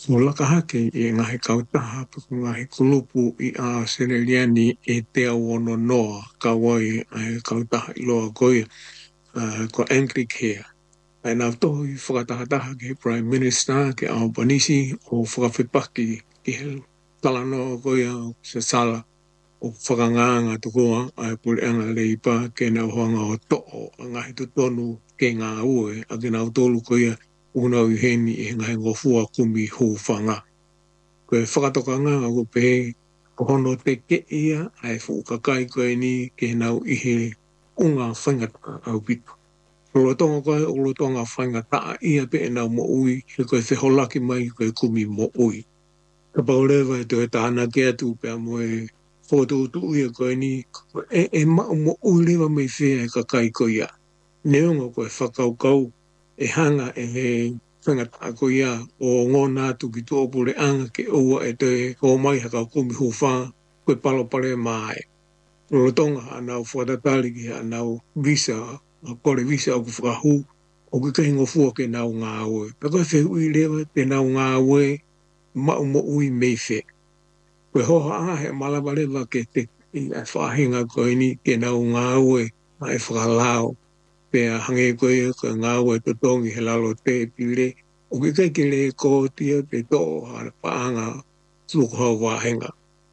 So laka hake I ngahi kautaha puku ngahi kulupu I a Australiani e te awono noa kawai ai kautaha I loa koia ko Anglicare. Ai nā toho I whakatahataha ke Prime Minister ke Albanese o whakawhipaki ki he talanoa koia se sala o whakanganga tukoa ai pureanga leipa ke nau hoanga o to'o a ngahi tutonu ke ngā ue a ke nau tolu koia unau I heni I ngahi ngofua kumi hūwhanga. Koe whakatokanga o pe hono te ke ia ai whukakai koe ni ke nau I he unga whaingata au pitu. Ulotonga koe, ulotonga whaingata ia pe nau mo ui he koe wheholaki mai koe kumi mo ui. Ka paulewa e te tāna ke atu pe amoe whotu ia koe ni e mao mo ui lewa mai whea e kakai koe ia. Neonga koe whakaukau e hanga e he whangata ko ia o ngona atu ki tō pure anga ke ua e te o mai haka kumi huwha koe palo pale mai. Rotonga anau whatatali ki anau visa, a kore visa o kuwhakahu o ke kahingo fua ke nau ngā ue. Pako e whehui lewa te nau ngā ue mau mo ui meiwhe. Koe hoha aha he malaba lewa ke te I a whahinga koe ni ke nau ngā ue ai whakalao. Pea hange koe ka ngā ue totongi he lalo te pile o ke kai ke le ko tia te tō hana paanga tuku hau wāhenga.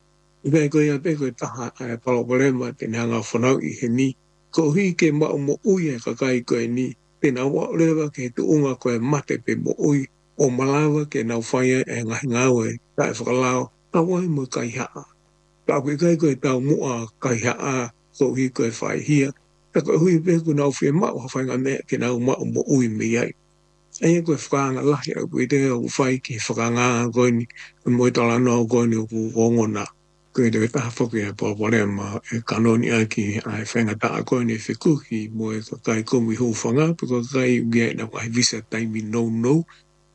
I kai koe a pe koe taha ai palopalema te hanga whanau I he ni ko hi ke mau mo ui e ka kai koe ni te nā wau lewa ke tu unga koe mate pe mo ui o malawa ke nau whaia e ngahi ngā ue tae whakalao tawai mo kai haa. Ka koe kai koe tau mua kai haa ko hi koe whai hia. Ta koe hui pe ku nau whia mau hawhainga mea ke nau mau mo ui me ai. Aia koe whakaanga lahi au koe te au whai ki whakanga koe ni moi tala no koe ni uku ongona. Koe te taha whoki e pōpare ma e kanoni aki ai whainga taa koe ni whikuhi mo e kai kumi hūwhanga piko kai ugia na wahi visa taimi no.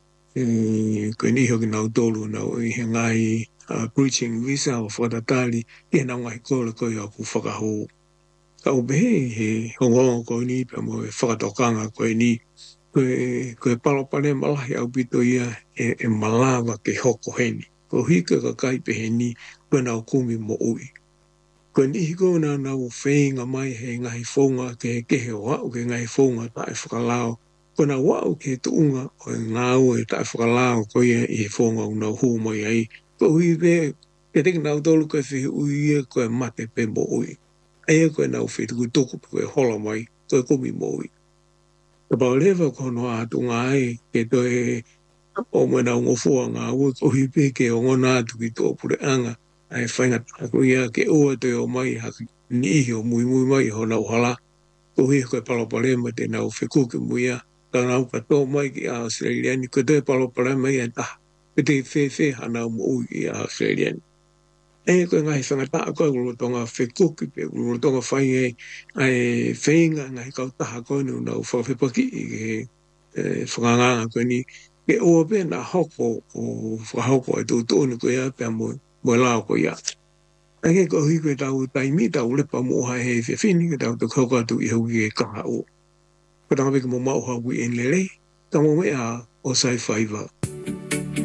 Koe ni hoki nau tolu nau I he ngai preaching visa o whakatatali I he nau ngahi koe koe au ku whakahou. Ka upehe he hongongo koe ni pe mo e whakatokanga koe ni koe palopane malahi au pito ia e malawa ke hoko heni. Ko hika ka kai pehe ni koe nau kumi mo ui. Koe ni hiko na nau whainga mai he ngahi whaunga ke kehe o au ke ngahi whaunga tae whakalao. Koe nau wau ke tuunga o e ngā ue tae whakalao koe ia I he whaunga unau huu mai ai. Ko hui pe ke teki nau tolu koe whihi ui ia koe mate pe mo ui. Aia koe nau whituku tuku koe hola mai koe kumi mo ui. Ka pao lewa kono atu ngā e ke toi o mwena ngofua ngā ue ko hipe ke o ngona atu ki tō pure anga ai whainga tako ia ke ua toi o mai haki ni ihi o mui mai ho nau hala ko hi koe palopalema te nau whikuki muia ka nau ka tō mai ki a Australiani ko toi palopalema ia taha pe te whewhe hanau mo ui I a Australiani. E koe ngai whangata koe ulotonga whikuki pe ulotonga whai ai whainga ngai kautaha koe ni unau whawhipaki I ke whakanganga koe ni ke ua pe na hoko o whahoko e tūtūni koe ia pe mo lao koe ia. Ake koe hui koe tau taimi tau lepa moha he whiwhini ke tau te kaukatu I hauki e kaha o. Ko tanga peke mo mauha hui enlele, tamo mea o sai whaiva.